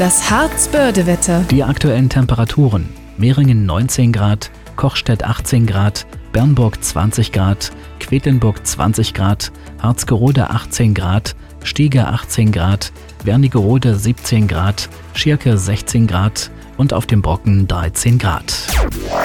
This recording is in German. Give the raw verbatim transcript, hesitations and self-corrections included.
Das Harzbörde-Wetter. Die aktuellen Temperaturen: Mehringen neunzehn Grad, Kochstedt achtzehn Grad, Bernburg zwanzig Grad, Quedlinburg zwanzig Grad, Harzgerode achtzehn Grad, Stiege achtzehn Grad, Wernigerode siebzehn Grad, Schirke sechzehn Grad und auf dem Brocken dreizehn Grad.